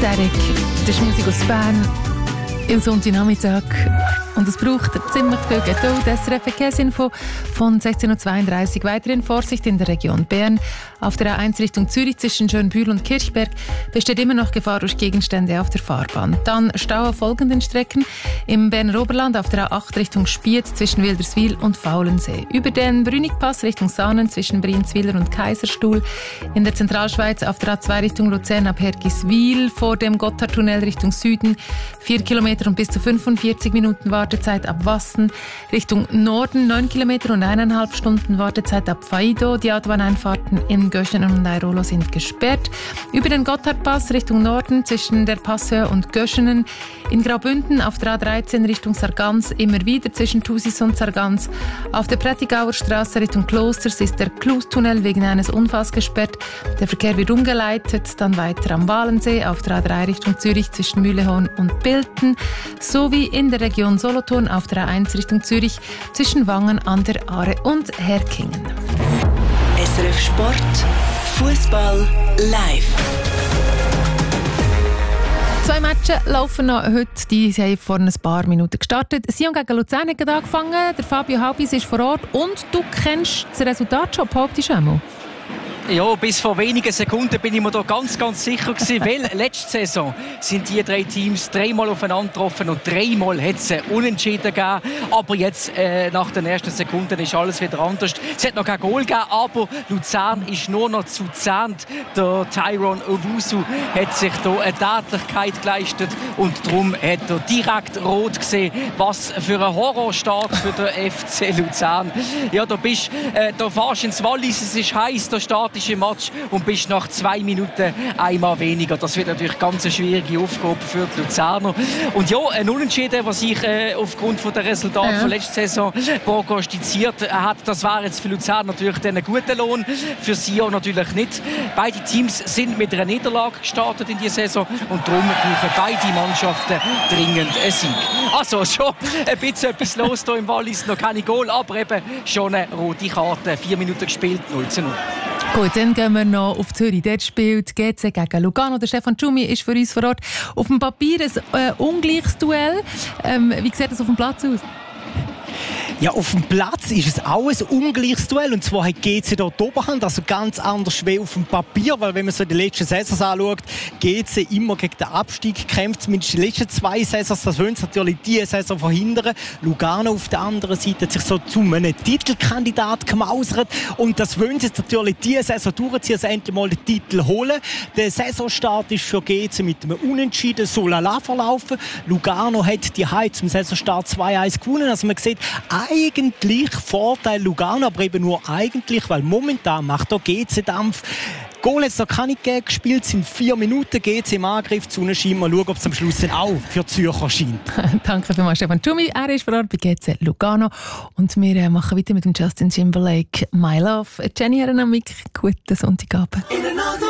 Derek, das ist Musik aus Bern im Sonntagnachmittag. Und es braucht ziemlich viel Geduld. SRF Verkehrsinfo von 16.32 Uhr. Weiterhin Vorsicht in der Region Bern. Auf der A1 Richtung Zürich zwischen Schönbühl und Kirchberg besteht immer noch Gefahr durch Gegenstände auf der Fahrbahn. Dann Stau auf folgenden Strecken. Im Berner Oberland auf der A8 Richtung Spiez zwischen Wilderswil und Faulensee. Über den Brünnigpass Richtung Saanen zwischen Brienzwiller und Kaiserstuhl. In der Zentralschweiz auf der A2 Richtung Luzern ab Hergiswil. Vor dem Gotthardtunnel Richtung Süden 4 Kilometer und bis zu 45 Minuten Wartezeit ab Wassen. Richtung Norden 9 Kilometer und 1,5 Stunden Wartezeit ab Faido. Die Autobahneinfahrten in Göschenen und Airolo sind gesperrt. Über den Gotthardpass Richtung Norden zwischen der Passhöhe und Göschenen. In Graubünden auf der A13 Richtung Sargans immer wieder zwischen Thusis und Sargans. Auf der Prättigauer Straße Richtung Klosters ist der Klustunnel wegen eines Unfalls gesperrt. Der Verkehr wird umgeleitet. Dann weiter am Walensee auf der A3 Richtung Zürich zwischen Mühlehorn und Bilten. Sowie in der Region Solothurn auf der A1 Richtung Zürich zwischen Wangen an der Aare und Herkingen. SRF Sport, Fußball live. 2 Matches laufen noch heute. Die haben vor ein paar Minuten gestartet. Sion gegen Luzern hat angefangen. Der Fabio Haubis ist vor Ort. Und du kennst das Resultat schon, behauptest du einmal? Ja, bis vor wenigen Sekunden bin ich mir da ganz, ganz sicher gewesen, weil letzte Saison sind die 3 Teams 3-mal aufeinander getroffen und 3-mal hat es Unentschieden gegeben. Aber jetzt, nach den ersten Sekunden, ist alles wieder anders. Es hat noch kein Goal gegeben, aber Luzern ist nur noch zu 10. Der Tyrone Owusu hat sich da eine Tätlichkeit geleistet und darum hat er direkt rot gesehen. Was für ein Horrorstart für den FC Luzern. Ja, da fährst du ins Wallis, es ist heiß, da steht im Match und bist nach 2 Minuten einmal weniger. Das wird natürlich ganz eine schwierige Aufgabe für die Luzerner. Und ja, ein Unentschieden, was ich aufgrund von der Resultate von letzter Saison prognostiziert hat, das wäre jetzt für Luzern natürlich ein guter Lohn, für Sion natürlich nicht. Beide Teams sind mit einer Niederlage gestartet in dieser Saison und darum brauchen beide Mannschaften dringend einen Sieg. Also schon ein bisschen etwas los hier im Wallis, noch keine Goal, aber eben schon eine rote Karte. 4 Minuten gespielt, 0:0. Gut, dann gehen wir noch auf Zürich. Dort spielt GC gegen Lugano. Der Stefan Tschumi ist für uns vor Ort. Auf dem Papier ein ungleiches Duell. Wie sieht das auf dem Platz aus? Ja, auf dem Platz ist es auch ein ungleiches Duell. Und zwar hat GC dort die Oberhand, also ganz anders wie auf dem Papier. Weil wenn man so die letzten Saisons anschaut, GC immer gegen den Abstieg kämpft. Zumindest die letzten 2 Saisons, das wollen sie natürlich diese Saison verhindern. Lugano auf der anderen Seite hat sich so zu einem Titelkandidat gemausert. Und das wollen sie jetzt natürlich diese Saison durchziehen, also endlich mal den Titel holen. Der Saisonstart ist für GC mit einem Unentschieden so lala verlaufen. Lugano hat die Heim zum Saisonstart 2-1 gewonnen. Also man sieht, eigentlich Vorteil Lugano, aber eben nur eigentlich, weil momentan macht der GC Dampf. Goal hat es noch keine gegeben, gespielt sind 4 Minuten, GC im Angriff, zu schauen, mal schauen, ob es am Schluss dann auch für Zürcher scheint. Danke vielmals, Stefan Tschumi. Er ist vor Ort bei GC Lugano und wir machen weiter mit dem Justin Timberlake «My Love». Jenny Herrenamik, guten Sonntagabend.